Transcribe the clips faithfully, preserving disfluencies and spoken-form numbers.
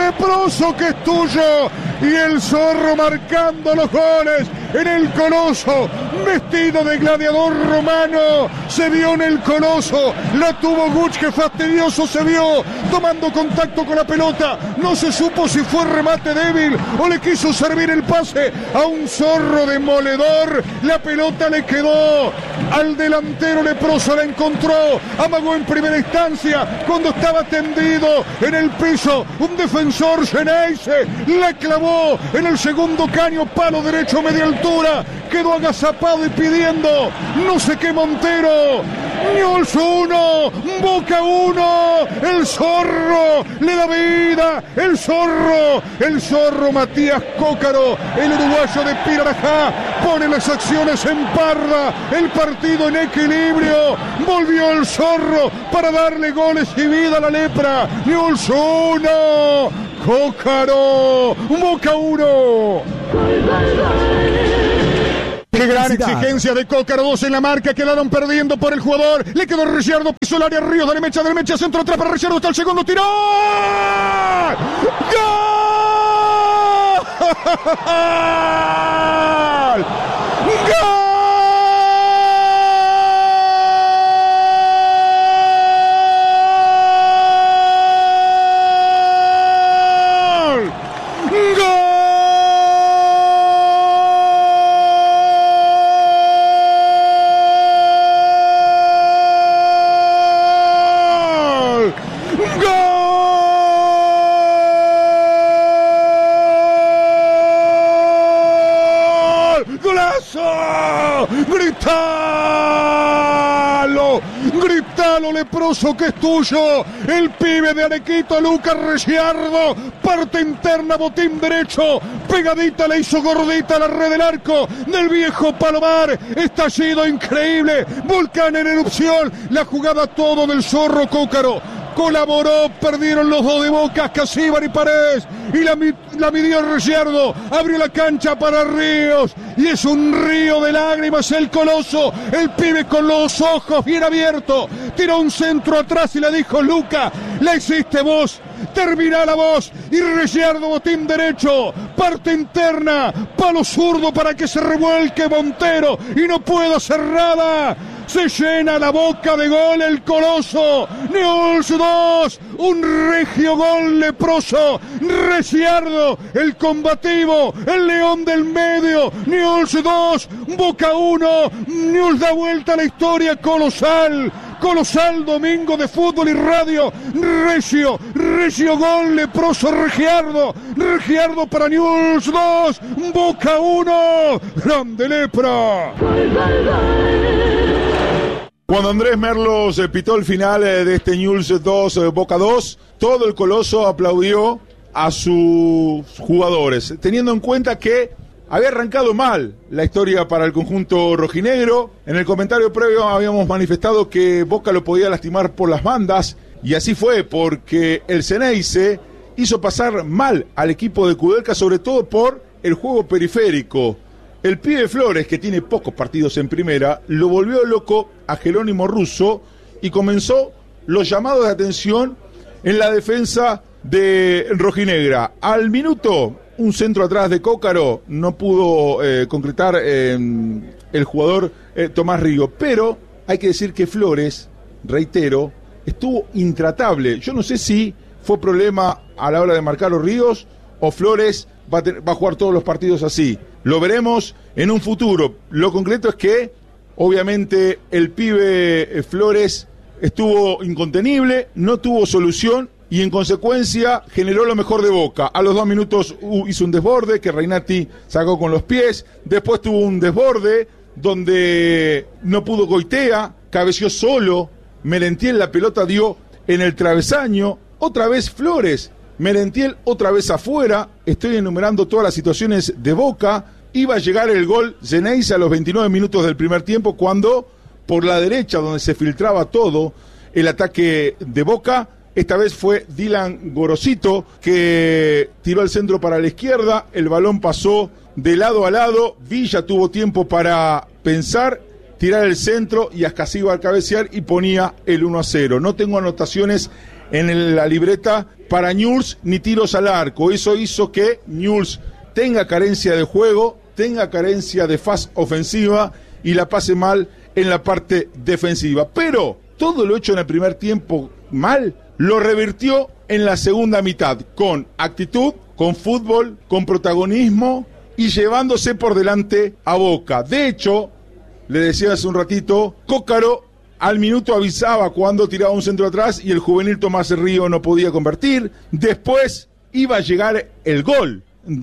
leproso que es tuyo, y el zorro marcando los goles en el Coloso, vestido de gladiador romano, se vio en el Coloso, la tuvo Guch, que fastidioso se vio, tomando contacto con la pelota, no se supo si fue remate débil o le quiso servir el pase a un zorro demoledor, la pelota le quedó al delantero leproso, la encontró, amagó en primera instancia, cuando estaba tendido en el piso, un defensor Geneise, la clavó en el segundo caño, palo derecho, media altura, quedó agazapado y pidiendo, no sé qué Montero, Newell's uno, Boca uno, el zorro le da vida, el zorro, el zorro Matías Cócaro, el uruguayo de Pirarajá, pone las acciones en parda, el partido en equilibrio, volvió el zorro para darle goles y vida a la lepra, Newell's uno, Cócaro, Boca uno. Qué gran exigencia de Cócaro, dos en la marca, quedaron perdiendo por el jugador, le quedó Ricciardo, pisó el área, Ríos, dale mecha, dale mecha, centro atrás para Ricciardo, está el segundo, tiró, ¡gol! ¡Gol! ¡Gritalo! ¡Gritalo, leproso, que es tuyo! El pibe de Arequito, Lucas Ricciardo, parte interna, botín derecho, pegadita, le hizo gordita la red del arco del viejo Palomar, estallido increíble, volcán en erupción, la jugada todo del zorro Cócaro. Colaboró, perdieron los dos de Boca, Casíbar y Paredes, y la, la midió Ricciardo, abrió la cancha para Ríos, y es un río de lágrimas el Coloso, el pibe con los ojos bien abiertos, tiró un centro atrás y le dijo, Luca, la hiciste vos, termina la voz, y Ricciardo, botín derecho, parte interna, palo zurdo para que se revuelque Montero, y no pueda cerrada. Se llena la boca de gol el Coloso. Newell's dos, un regio gol leproso. Ricciardo, el combativo, el león del medio. Newell's dos, Boca uno. Newell's da vuelta a la historia colosal. Colosal domingo de fútbol y radio. Regio, regio gol leproso Ricciardo. Ricciardo para Newell's dos, Boca uno. Grande lepra. Cuando Andrés Merlos eh, pitó el final eh, de este Newell's dos, eh, Boca dos, todo el Coloso aplaudió a sus jugadores, teniendo en cuenta que había arrancado mal la historia para el conjunto rojinegro. En el comentario previo habíamos manifestado que Boca lo podía lastimar por las bandas, y así fue, porque el Ceneice hizo pasar mal al equipo de Kudelka, sobre todo por el juego periférico. El pibe Flores, que tiene pocos partidos en primera, lo volvió loco a Jerónimo Russo y comenzó los llamados de atención en la defensa de rojinegra. Al minuto, un centro atrás de Cócaro, no pudo eh, concretar eh, el jugador eh, Tomás Río, pero hay que decir que Flores, reitero, estuvo intratable. Yo no sé si fue problema a la hora de marcar los Ríos o Flores va a, tener, va a jugar todos los partidos así. Lo veremos en un futuro. Lo concreto es que, obviamente, el pibe Flores estuvo incontenible, no tuvo solución y, en consecuencia, generó lo mejor de Boca. A los dos minutos uh, hizo un desborde que Reinati sacó con los pies. Después tuvo un desborde donde no pudo Goitea, cabeció solo. Merentiel, la pelota dio en el travesaño. Otra vez Flores. Merentiel otra vez afuera. Estoy enumerando todas las situaciones de Boca. Iba a llegar el gol Ceneice a los veintinueve minutos del primer tiempo, cuando por la derecha, donde se filtraba todo el ataque de Boca, esta vez fue Dylan Gorosito, que tiró el centro para la izquierda. El balón pasó de lado a lado. Villa tuvo tiempo para pensar, tirar el centro, y Ascasíbar al cabecear y ponía el uno a cero. No tengo anotaciones en el, la libreta para Newell's ni tiros al arco. Eso hizo que Newell's tenga carencia de juego, tenga carencia de faz ofensiva y la pase mal en la parte defensiva. Pero todo lo hecho en el primer tiempo mal lo revirtió en la segunda mitad, con actitud, con fútbol, con protagonismo y llevándose por delante a Boca. De hecho, le decía hace un ratito, Cócaro al minuto avisaba cuando tiraba un centro atrás y el juvenil Tomás Río no podía convertir. Después iba a llegar el gol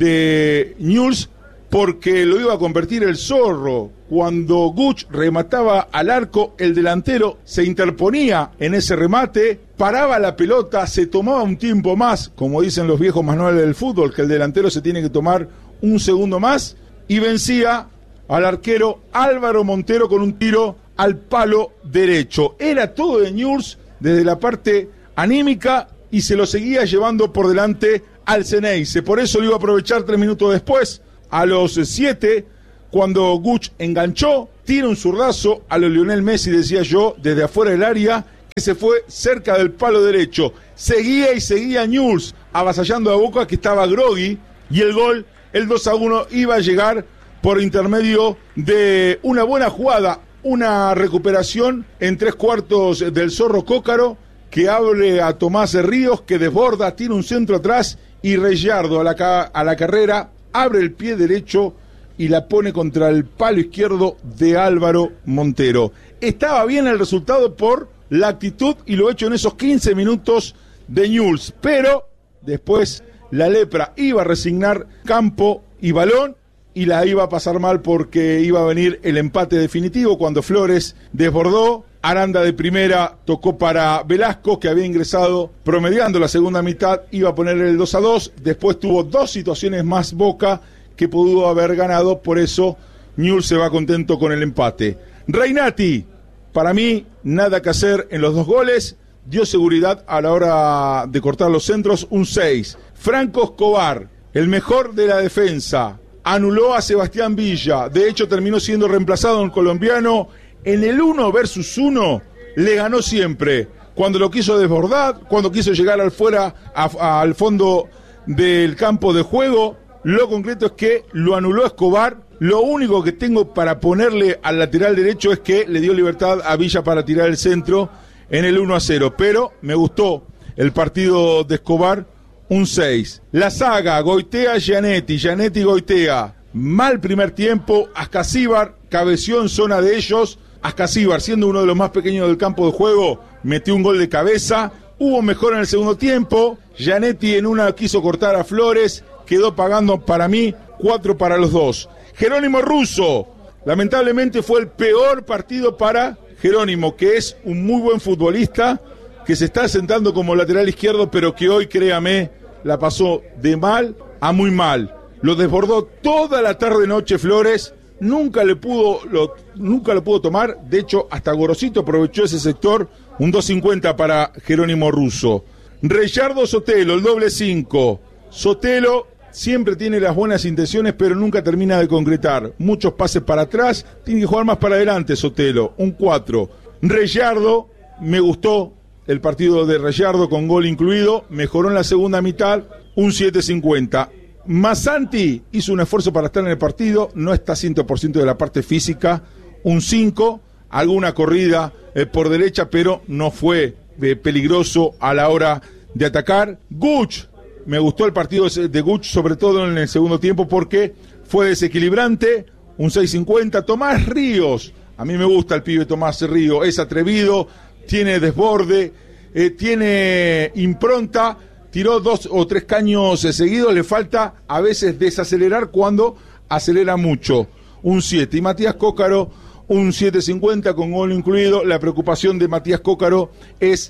de Newell's porque lo iba a convertir el Zorro. Cuando Guch remataba al arco, el delantero se interponía en ese remate, paraba la pelota, se tomaba un tiempo más, como dicen los viejos manuales del fútbol, que el delantero se tiene que tomar un segundo más, y vencía al arquero Álvaro Montero con un tiro al palo derecho. Era todo de Newell's desde la parte anímica y se lo seguía llevando por delante al Ceneice. Por eso lo iba a aprovechar tres minutos después, a los siete, cuando Guch enganchó, tira un zurdazo a lo Lionel Messi, decía yo, desde afuera del área, que se fue cerca del palo derecho. Seguía y seguía Newell's, avasallando a Boca, que estaba groggy, y el gol, el dos a uno, iba a llegar por intermedio de una buena jugada, una recuperación en tres cuartos del Zorro Cócaro, que abre a Tomás Ríos, que desborda, tiene un centro atrás, y Reyardo a la, ca- a la carrera, abre el pie derecho y la pone contra el palo izquierdo de Álvaro Montero. Estaba bien el resultado por la actitud y lo hecho en esos quince minutos de Newell's, pero después la lepra iba a resignar campo y balón y la iba a pasar mal porque iba a venir el empate definitivo cuando Flores desbordó. Aranda de primera tocó para Velasco, que había ingresado promediando la segunda mitad, iba a poner el dos a dos, después tuvo dos situaciones más Boca que pudo haber ganado, por eso Newell's se va contento con el empate. Reynati, para mí, nada que hacer en los dos goles, dio seguridad a la hora de cortar los centros, un seis. Franco Escobar, el mejor de la defensa, anuló a Sebastián Villa, de hecho terminó siendo reemplazado en colombiano. En el uno versus uno le ganó siempre. Cuando lo quiso desbordar, cuando quiso llegar al fuera, a, a, al fondo del campo de juego, lo concreto es que lo anuló Escobar. Lo único que tengo para ponerle al lateral derecho es que le dio libertad a Villa para tirar el centro en el uno a cero. Pero me gustó el partido de Escobar, un seis. La saga, Goitea, Gianetti, Gianetti, Goitea. Mal primer tiempo, Ascasíbar cabeció en zona de ellos. Ascasíbar, siendo uno de los más pequeños del campo de juego, metió un gol de cabeza. Hubo mejor en el segundo tiempo. Gianetti en una quiso cortar a Flores, quedó pagando para mí cuatro para los dos. Jerónimo Russo, lamentablemente fue el peor partido para Jerónimo, que es un muy buen futbolista, que se está sentando como lateral izquierdo, pero que hoy, créame, la pasó de mal a muy mal. Lo desbordó toda la tarde-noche Flores. Nunca le pudo lo, nunca lo pudo tomar, de hecho hasta Gorosito aprovechó ese sector, un dos cincuenta para Jerónimo Russo. Reyardo Sotelo, el doble cinco. Sotelo siempre tiene las buenas intenciones, pero nunca termina de concretar. Muchos pases para atrás, tiene que jugar más para adelante Sotelo, un cuatro. Reyardo, me gustó el partido de Reyardo con gol incluido, mejoró en la segunda mitad, un siete cincuenta. Massanti hizo un esfuerzo para estar en el partido, no está cien por ciento de la parte física, un cinco, alguna corrida eh, por derecha, pero no fue eh, peligroso a la hora de atacar. Guch, me gustó el partido de Guch, sobre todo en el segundo tiempo, porque fue desequilibrante, un seis cincuenta. Tomás Ríos, a mí me gusta el pibe Tomás Ríos, es atrevido, tiene desborde, eh, tiene impronta. Tiró dos o tres caños seguidos, le falta a veces desacelerar cuando acelera mucho. Un siete. Y Matías Cócaro, un siete cincuenta con gol incluido. La preocupación de Matías Cócaro es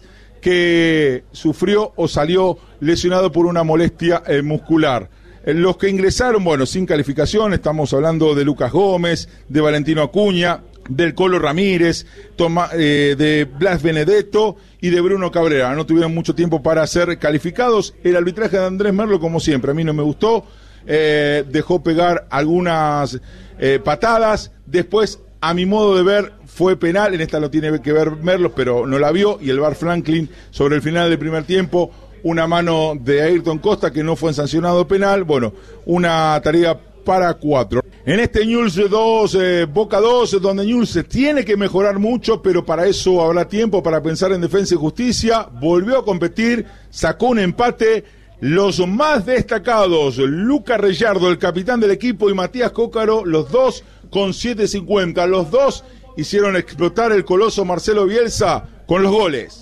que sufrió o salió lesionado por una molestia eh, muscular. Eh, los que ingresaron, bueno, sin calificación, estamos hablando de Lucas Gómez, de Valentino Acuña, del Colo Ramírez, Toma, eh, de Blas Benedetto y de Bruno Cabrera. No tuvieron mucho tiempo para ser calificados. El arbitraje de Andrés Merlo, como siempre, a mí no me gustó. Eh, dejó pegar algunas eh, patadas. Después a mi modo de ver, fue penal. En esta lo tiene que ver Merlos, pero no la vio. Y el V A R Franklin sobre el final del primer tiempo, una mano de Ayrton Costa que no fue sancionado penal. Bueno, una tarea para cuatro. En este Newell's dos, eh, Boca dos, donde Newell's tiene que mejorar mucho, pero para eso habrá tiempo para pensar en defensa y justicia. Volvió a competir, sacó un empate. Los más destacados, Luca Rellardo, el capitán del equipo, y Matías Cócaro, los dos con siete cincuenta. Los dos hicieron explotar el coloso Marcelo Bielsa con los goles.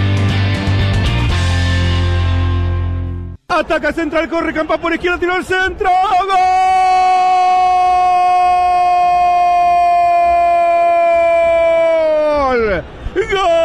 Ataca Central, corre Campa por izquierda, tiró al centro. ¡Gol! ¡Gol!